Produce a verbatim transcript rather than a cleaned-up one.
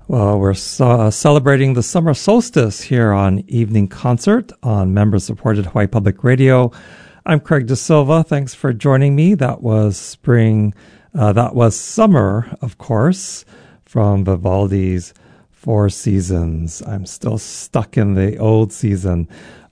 Well, we're uh, celebrating the summer solstice here on Evening Concert on member-supported Hawaii Public Radio. I'm Craig De Silva. Thanks for joining me. That was spring, uh, that was summer, of course, from Vivaldi's Four Seasons. I'm still stuck in the old season.